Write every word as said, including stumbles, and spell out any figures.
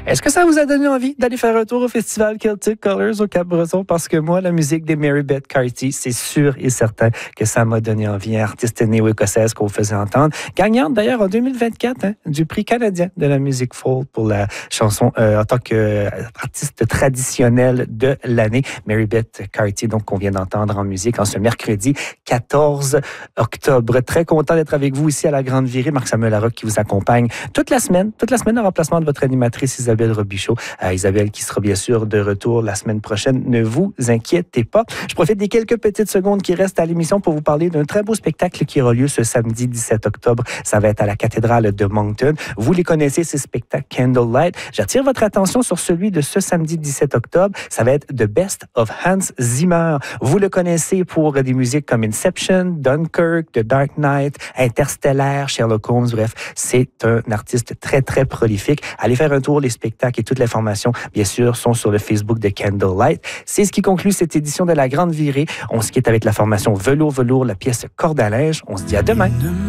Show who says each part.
Speaker 1: Est-ce que ça vous a donné envie d'aller faire un tour au festival Celtic Colors au Cap-Breton? Parce que moi, la musique des Mary Beth Carty, c'est sûr et certain que ça m'a donné envie. Artiste néo-écossaise qu'on vous faisait entendre. Gagnante d'ailleurs en deux mille vingt-quatre hein, du prix canadien de la musique folk pour la chanson euh, en tant qu'artiste traditionnelle de l'année. Mary Beth Carty, donc qu'on vient d'entendre en musique en ce mercredi quatorze octobre. Très content d'être avec vous ici à la Grande Virée. Marc-Samuel Larocque qui vous accompagne toute la semaine, toute la semaine en remplacement de votre animatrice Isabelle Robichaud. Euh, Isabelle qui sera bien sûr de retour la semaine prochaine. Ne vous inquiétez pas. Je profite des quelques petites secondes qui restent à l'émission pour vous parler d'un très beau spectacle qui aura lieu ce samedi dix-sept octobre. Ça va être à la cathédrale de Moncton. Vous les connaissez, ces spectacles Candlelight. J'attire votre attention sur celui de ce samedi dix-sept octobre. Ça va être The Best of Hans Zimmer. Vous le connaissez pour des musiques comme Inception, Dunkirk, The Dark Knight, Interstellar, Sherlock Holmes. Bref, c'est un artiste très, très prolifique. Allez faire un tour. Les spectacles et toute l'information, bien sûr, sont sur le Facebook de Candlelight. C'est ce qui conclut cette édition de La Grande Virée. On se quitte avec la formation Velours Velours, la pièce Corde à linge. On se dit à demain.